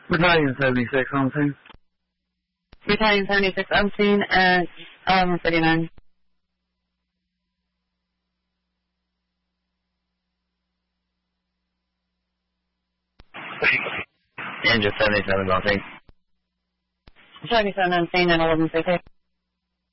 Battalion 76 on scene. Battalion 76 on scene at 39. Ninja 77 on scene. 77 on scene at 11:50.